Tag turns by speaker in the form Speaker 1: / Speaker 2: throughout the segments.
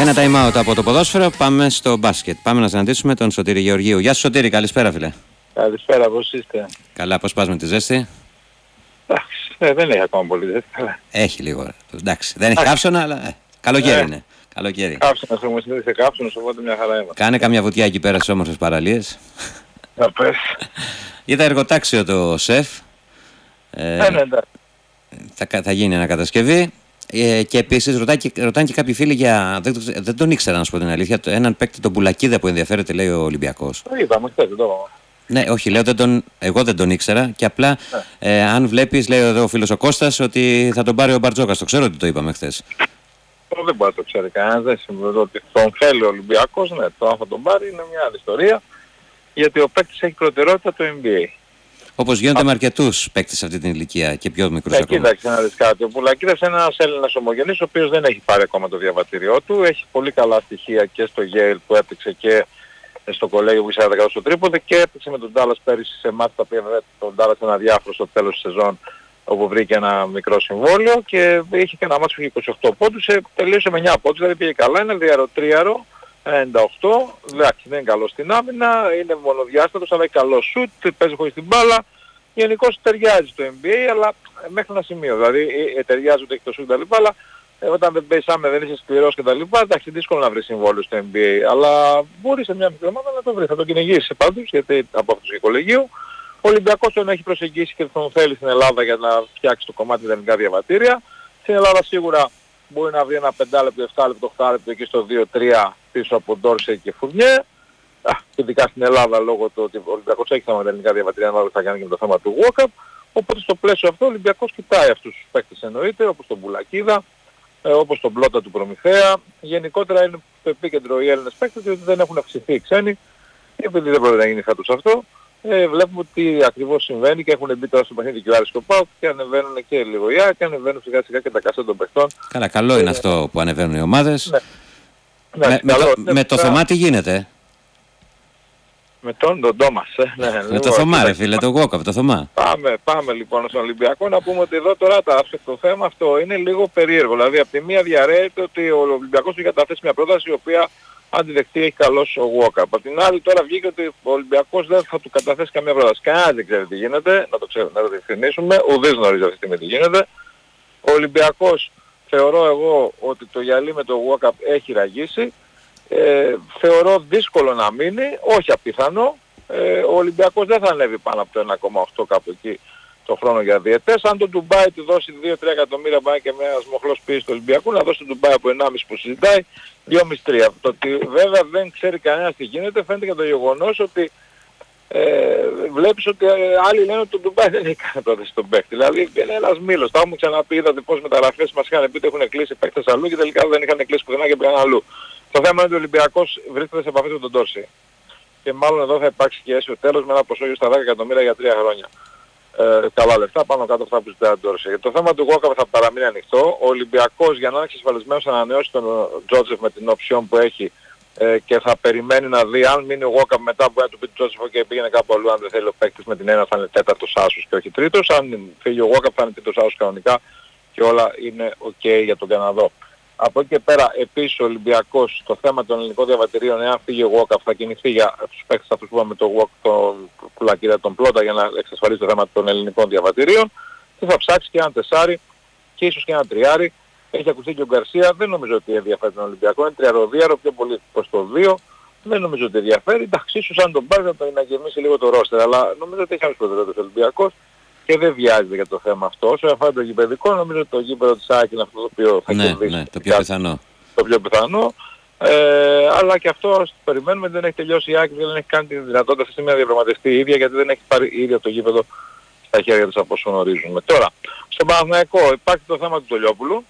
Speaker 1: Ένα time out από το ποδόσφαιρο, πάμε στο μπάσκετ. Πάμε να συναντήσουμε τον Σωτήρη Γεωργίου. Γεια σου Σωτήρη, καλησπέρα φίλε.
Speaker 2: Καλησπέρα, πώς είστε?
Speaker 1: Καλά, πώς πας με τη ζέστη?
Speaker 2: Δεν έχει ακόμα πολύ ζέστη.
Speaker 1: Έχει λίγο. Εντάξει, δεν έχει καύσωνα, αλλά καλοκαίρι είναι. Καλοκαίρι.
Speaker 2: Καύσωνας όμως, είναι σε καύσωνας, οπότε μια χαρά είμαστε.
Speaker 1: Κάνε καμιά βουτιά εκεί πέρα στις όμορφες παραλίες.
Speaker 2: Να πες.
Speaker 1: Είδα εργοτάξιο το ΣΕΦ. Θα γίνει ανακατασκευή. Και επίσης ρωτάνε και κάποιοι φίλοι για. Δεν τον ήξερα να σου πω την αλήθεια. Έναν παίκτη τον Πουλακίδα που ενδιαφέρεται, λέει ο Ολυμπιακός.
Speaker 2: Το είπαμε, χθες το είπαμε.
Speaker 1: Ναι, όχι, λέω εγώ δεν τον ήξερα και απλά αν βλέπεις, λέει εδώ ο φίλος ο Κώστας, ότι θα τον πάρει ο Μπαρτζόκας. Το ξέρω ότι το είπαμε χθες.
Speaker 2: Δεν μπορεί να το ξέρει κανένας, δεν συμβαίνει ότι τον θέλει ο Ολυμπιακός, ναι, το αν θα τον πάρει είναι μια άλλη ιστορία, γιατί ο παίκτης έχει προτεραιότητα το NBA.
Speaker 1: Όπως γίνονται με αρκετούς παίκτες σε αυτή την ηλικία και πιο μικρούς ακόμα.
Speaker 2: Κοίταξε να δεις κάτι. Ο Πουλακίδας είναι ένας Έλληνας ομογενής, ο οποίος δεν έχει πάρει ακόμα το διαβατήριό του. Έχει πολύ καλά στοιχεία και στο Yale που έπαιξε και στο κολέγιο που είσαι 10 στο τρίποδο και έπαιξε με τον Ντάλλας πέρυσι σε μάτς τα οποία τον Ντάλλας ένα διάφορο στο τέλος της σεζόν, όπου βρήκε ένα μικρό συμβόλαιο και είχε και ένα μάτς που είχε 28 πόντους, τελείωσε με 9 πόντους, δηλαδή πήγε καλά, είναι τρίαρο, 98, εντάξει δεν είναι καλό στην άμυνα, είναι μονοδιάστατος αλλά έχει καλό σουτ, παίζει χωρίς την μπάλα, γενικώς ταιριάζει στο NBA αλλά μέχρι ένα σημείο, δηλαδή ταιριάζει ότι έχει το σουτ κτλ. Αλλά όταν δεν παίζεις άμυνα, δεν είσαι σκληρός κτλ. Εντάξει, δύσκολο να βρει συμβόλαιο στο NBA, αλλά μπορεί σε μια μικρή ομάδα να το βρει, θα το κυνηγήσει πάντως, γιατί από αυτούς του κολεγίου. Ο Ολυμπιακός τον έχει προσεγγίσει και τον θέλει στην Ελλάδα για να φτιάξει το κομμάτι τα ελληνικά διαβατήρια. Στην Ελλάδα σίγουρα μπορεί να βρει ένα 5 λεπτό, 7 λεπτό, 8 λεπτό εκεί στο 2-3 πίσω από Ντόρσεϊ και Φουρνιέ. Ειδικά στην Ελλάδα λόγω του ότι ο Ολυμπιακός έχει θέμα με τα ελληνικά διαβατήρια, ανάλογα θα κάνει και με το θέμα του walk-up. Οπότε στο πλαίσιο αυτό ο Ολυμπιακός κοιτάει αυτούς τους παίκτες εννοείται, όπως τον Πουλακίδα, όπως τον Πλότα του Προμηθέα. Γενικότερα είναι το επίκεντρο οι Έλληνες παίκτες, διότι δεν έχουν αυξηθεί οι ξένοι. Και επειδή δεν πρόκειται να γίνει φέτος αυτό, βλέπουμε τι ακριβώς συμβαίνει και έχουν μπει τώρα στο παιχνίδι και ο Άρης και ο ΠΑΟΚ και ανεβαίνουν και λίγο οι ΑΕΚ και ανεβαίνουν σιγά σιγά και τα κασέ των παιχτών.
Speaker 1: Καλά, καλό είναι αυτό που ανεβαίνουν οι ομάδες.
Speaker 2: Ναι.
Speaker 1: Με το Θωμά τι γίνεται?
Speaker 2: Με τον Τόμας.
Speaker 1: Με το Θωμά ρε φίλε, το walk-up, το Θωμά.
Speaker 2: Πάμε λοιπόν στον Ολυμπιακό να πούμε ότι εδώ τώρα το θέμα αυτό είναι λίγο περίεργο. Δηλαδή από τη μία διαρρέεται ότι ο Ολυμπιακός έχει καταθέσει μια πρόταση η οποία αν τη δεχτεί έχει καλός ο walk-up. Από την άλλη τώρα βγήκε ότι ο Ολυμπιακός δεν θα του καταθέσει καμία πρόταση. Κανένας δεν ξέρει τι γίνεται, να το διευκρινίσουμε, ουδής γνωρίζει αυτή τη στιγμή τι γίνεται. Ο Ολυμπιακός θεωρώ εγώ ότι το γυαλί με το walk-up έχει ραγίσει. Θεωρώ δύσκολο να μείνει, όχι απίθανο. Ο Ολυμπιακός δεν θα ανέβει πάνω από το 1,8 κάπου εκεί το χρόνο για διετές. Αν το Ντουμπάι του δώσει 2-3 εκατομμύρια πάει και με ένας μοχλός πίεση του Ολυμπιακού, να δώσει το Ντουμπάι από 1,5 που συζητάει, 2,5-3. Το ότι βέβαια δεν ξέρει κανένας τι γίνεται φαίνεται και το γεγονός ότι βλέπεις ότι άλλοι λένε ότι το Ντουμπάι δεν έχει κάνει πρόταση στον παίκτη. Δηλαδή είναι ένας μήλος. Τα έχουμε ξαναπεί, είδατε πώς μεταγραφές μας είχαν πει ότι έχουν κλείσει παίκτες αλλού και τελικά δεν είχαν κλείσει πουθενά και πήγαν αλλού. Το θέμα είναι ότι ο Ολυμπιακός βρίσκεται σε επαφή με τον Ντόρσεϊ. Και μάλλον εδώ θα υπάρξει και αίσιο τέλος με ένα ποσό στα 10 εκατομμύρια για 3 χρόνια. Καλά λεφτά, πάνω κάτω αυτά που ζητάει ο Ντόρσεϊ. Γιατί το θέμα του walk-up θα παραμείνει ανοιχτό. Ο Ολυμπιακός για να είναι εξασφαλισμένος θα ανανεώσει τον Τζότσεφ με την οψιόν που έχει και θα περιμένει να δει αν μείνει ο walk-up μετά που να του πει του Τζότσεφ και πήγαινε κάπου αλλού αν δεν θέλει ο παίκτης με την ένα θα είναι τέταρτος άσους και όχι τρίτος. Αν φύγει ο walk-up θα είναι τρίτος άσους κανονικά και όλα είναι ok για τον Καναδό. Από εκεί και πέρα επίσης ο Ολυμπιακός το θέμα των ελληνικών διαβατηρίων, εάν φύγει ο walk-up θα κινηθεί για τους παίκτες αυτούς που είπαμε τον Πουλακίδα, τον Πλότα για να εξασφαλίσει το θέμα των ελληνικών διαβατηρίων και θα ψάξει και ένα τεσάρι και ίσως και ένα τριάρι. Έχει ακουστεί και ο Γκαρσία, δεν νομίζω ότι ενδιαφέρει τον Ολυμπιακό, είναι τριαροδιάρο πιο πολύ προς το 2, δεν νομίζω ότι ενδιαφέρει. Εντάξει, ίσως αν τον πάρει να γεμίσει λίγο το ρόστερ, αλλά νομίζω ότι έχει άλλους προτεραιότητες ο Ολυμπιακός και δεν βιάζεται για το θέμα αυτό. Όσο αφορά το γηπεδικό, νομίζω ότι το γήπεδο της ΑΕΚ είναι αυτό το οποίο θα κερδίσει. Ναι,
Speaker 1: το πιο πιθανό.
Speaker 2: Το πιο πιθανό. Αλλά και αυτό το περιμένουμε, δεν έχει τελειώσει η ΑΕΚ και δεν έχει κάνει τη δυνατότητα αυτή τη στιγμή να διαπραγματευτεί η ίδια γιατί δεν έχει πάρει η ίδια το γήπεδο στα χέρια της από όσο γνωρίζουμε. Τώρα, στον Παναθηναϊκό υπάρχει το θέμα του Τολιόπουλου.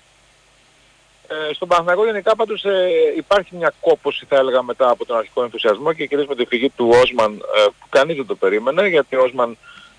Speaker 2: Στον Παναθηναϊκό γενικά πάντως υπάρχει μια κόπωση θα έλεγα μετά από τον αρχικό ενθουσιασμό και κυρίως με τη φυγή του Όσμαν που κανείς δεν το περίμενε γιατί ο Όσμαν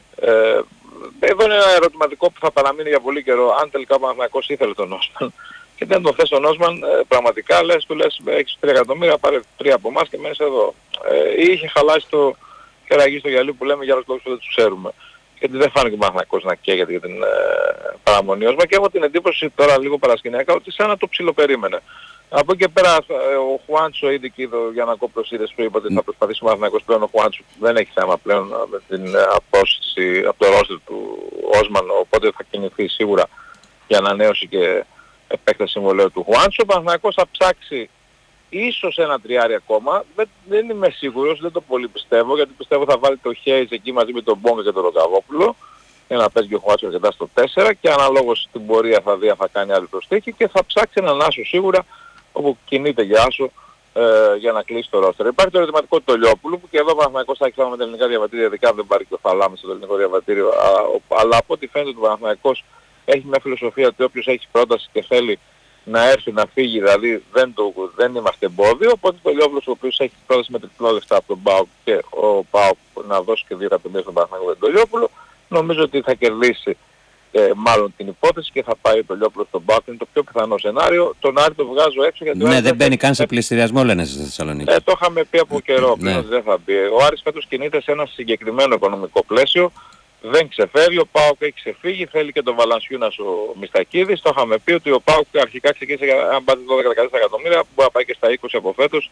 Speaker 2: εδώ είναι ένα ερωτηματικό που θα παραμείνει για πολύ καιρό αν τελικά ο Παναθηναϊκός ήθελε τον Όσμαν και δεν τον θες τον Όσμαν πραγματικά του λες έχεις 3 εκατομμύρια πάρε 3 από εμάς και μένεις εδώ ή είχε χαλάσει το κεραγί στο γυαλί που λέμε για άλλους λόγους που δεν τους ξέρουμε γιατί δεν φάνηκε ο Παναθηναϊκός να καίγεται για την παραμονή Όσμαν και έχω την εντύπωση τώρα λίγο παρασκηνιακά ότι σαν να το ψιλοπερίμενε. Από εκεί και πέρα ο Χουάντσο ήδη και ο Γιαννακόπουλος είδες που είπε ότι θα προσπαθήσει ο Παναθηναϊκός πλέον. Ο Χουάντσο δεν έχει θέμα πλέον με την απόσταση από το ρόστερ του Όσμαν, οπότε θα κινηθεί σίγουρα για ανανέωση και επέκταση συμβολαίου του Χουάντσο. Ο Παναθηναϊκός θα ψάξει ίσως ένα τριάρι ακόμα, δεν είμαι σίγουρος, δεν το πολύ πιστεύω, γιατί πιστεύω θα βάλει το Χέις εκεί μαζί με τον Μπόγκα και τον Ροκαβόπουλο για να παίζει και ο Χουάντσο αρκετά στο 4 και αναλόγως στην πορεία θα δει αν θα κάνει άλλη προσθήκη και θα ψάξει έναν άσο σίγουρα όπου κινείται για άσο για να κλείσει το ρόστερ. Υπάρχει το ερωτηματικό του Τολιόπουλου που και εδώ ο Παναθηναϊκός θα έχει θέμα με τα ελληνικά διαβατήρια, ειδικά δεν πάρει και ο Φαλάμης στο ελληνικό διαβατήριο, αλλά από ό,τι φαίνεται ο Παναθηναϊκός έχει μια φιλοσοφία ότι όποιος έχει πρόταση και θέλει να έρθει να φύγει, δηλαδή δεν είμαστε εμπόδιο, οπότε ο Τολιόπουλος ο οποίος έχει πρόταση με τριπλό λεφτά από τον ΠΑΟΚ και ο ΠΑΟΚ να δώσει και 2 εκατομμύρια στον Παναθηναϊκό με τον Τολιόπουλο, νομίζω ότι θα κερδίσει μάλλον την υπόθεση και θα πάει το Λιόπουλο στον ΠΑΟΚ. Είναι το πιο πιθανό σενάριο. Τον Άρη το βγάζω έξω γιατί...
Speaker 1: Ναι, δεν μπαίνει καν σε πληστηριασμό, λένε στη Θεσσαλονίκη.
Speaker 2: Το είχαμε πει από καιρό, δεν θα μπει. Ο Άρης φέτος κινείται σε ένα συγκεκριμένο οικονομικό πλαίσιο. Δεν ξεφεύγει, ο ΠΑΟΚ έχει ξεφύγει, θέλει και τον Βαλανσιούνας ο Μιστακίδης. Το είχαμε πει ότι ο ΠΑΟΚ αρχικά ξεκίνησε για ένα μπάτζετ 12-14 εκατομμύρια που μπορεί να πάει και στα 20 από φέτος,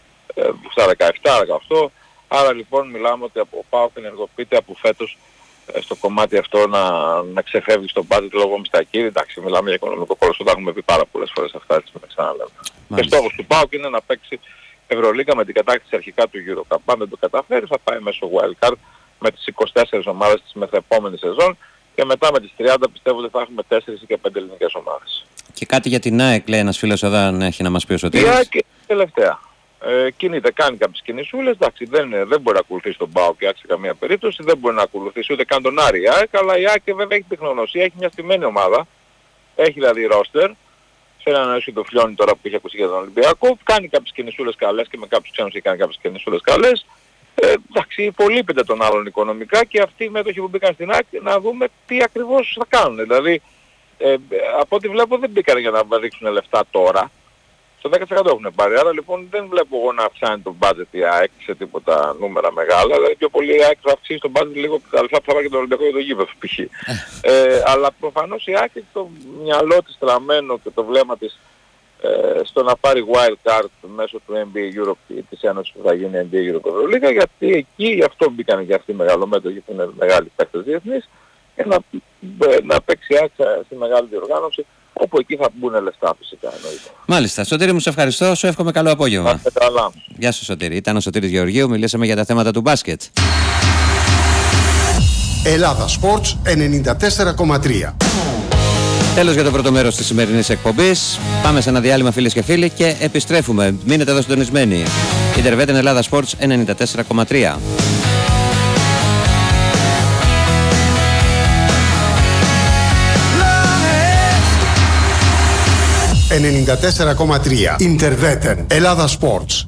Speaker 2: στα 17-18. Άρα λοιπόν μιλάμε ότι ο ΠΑΟΚ ενεργοποιείται από φέτος στο κομμάτι αυτό να ξεφεύγει στο μπάτζετ λόγω Μιστακίδη. Εντάξει, μιλάμε για οικονομικό ποσό, τα έχουμε πει πάρα πολλές φορές αυτά, έτσι με ξαναλέμε. Και στόχος του ΠΑΟΚ είναι να παίξει Ευρωλίγκα με την κατάκτηση αρχικά του EuroCup. Αν δεν το καταφέρει θα πάει μέσω wildcard με τις 24 ομάδες της μεθεπόμενης σεζόν και μετά με τις 30 πιστεύω ότι θα έχουμε 4 ή και 5 ελληνικές ομάδες.
Speaker 1: Και κάτι για την ΑΕΚ, λέει ένας φίλος εδώ, αν έχει να μας πει ο Σωτήρης.
Speaker 2: Η ΑΕΚ τελευταία. Κινείται, κάνει κάποιες κινησούλες, εντάξει, δεν μπορεί να ακολουθήσει τον ΠΑΟΚ και σε καμία περίπτωση, δεν μπορεί να ακολουθήσει ούτε καν τον Άρη η ΑΕΚ, αλλά η ΑΕΚ βέβαια έχει τεχνογνωσία, έχει μια στημένη ομάδα, έχει δηλαδή ρόστερ, θέλει να ανανεώσει το Φλιώνι τώρα που είχε ακούσει για τον Ολυμπιακό, κάνει κάποιες κινησούλες καλές και με κάποιους ξένους έχει κάνει κάποιες κινησούλες καλές. Εντάξει, υπολείπεται των άλλων οικονομικά και αυτοί οι μέτοχοι που μπήκαν στην ΑΕΚ να δούμε τι ακριβώς θα κάνουν. Δηλαδή, από ό,τι βλέπω δεν μπήκαν για να ρίξουν λεφτά τώρα. Στο 10% έχουν πάρει. Άρα λοιπόν δεν βλέπω εγώ να αυξάνει το budget η ΑΕΚ σε τίποτα νούμερα μεγάλα. Δηλαδή πιο πολύ η ΑΕΚ θα αυξήσει το budget λίγο τα λεφτά που θα πάρει και τον Ολυμπιακό για το γήπεδο π.χ. Αλλά προφανώς η ΑΕΚ έχει το μυαλό της τραμμένο και το βλέμμα της στο να πάρει wild card μέσω του NBA Europe και της Ένωσης που θα γίνει NBA Europe Ευρωλίγα, γιατί εκεί γι' αυτό μπήκαν και αυτοί οι μεγαλομέτωχοι που είναι μεγάλοι παίκτες διεθνείς και να παίξει άξια στη μεγάλη διοργάνωση όπου εκεί θα μπουν λεφτά φυσικά εννοείται.
Speaker 1: Μάλιστα. Σωτήρη μου, σε ευχαριστώ. Σου εύχομαι καλό απόγευμα. Γεια σου Σωτήρη. Ήταν ο Σωτήρης Γεωργίου. Μιλήσαμε για τα θέματα του μπάσκετ.
Speaker 3: Ελλάδα Sports 94,3.
Speaker 1: Τέλος για το πρώτο μέρος της σημερινής εκπομπής. Πάμε σε ένα διάλειμμα, φίλες και φίλοι, και επιστρέφουμε. Μείνετε εδώ συντονισμένοι. Ιντερβέτεν Ελλάδα Sports 94,3.
Speaker 3: 94,3 Ιντερβέτεν Ελλάδα Sports.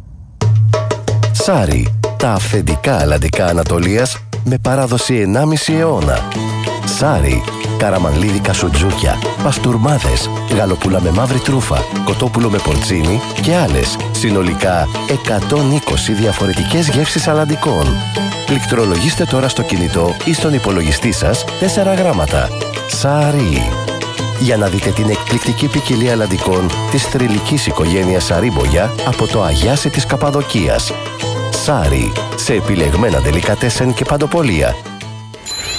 Speaker 4: Σάρι, τα αυθεντικά αλλαντικά Ανατολίας με παράδοση 1,5 αιώνα. Σάρι, καραμανλίδικα σουτζούκια, παστούρμάδες, γαλοπούλα με μαύρη τρούφα, κοτόπουλο με πορτσίνι και άλλες, συνολικά 120 διαφορετικές γεύσεις αλλαντικών. Πληκτρολογήστε τώρα στο κινητό ή στον υπολογιστή σας 4 γράμματα. Σάρι. Για να δείτε την εκπληκτική ποικιλία αλλαντικών της θρυλικής οικογένειας Σαρίμπογια από το Αγιάσι της Καπαδοκίας. Σάρι, σε επιλεγμένα ντελικατέσεν και παντοπολία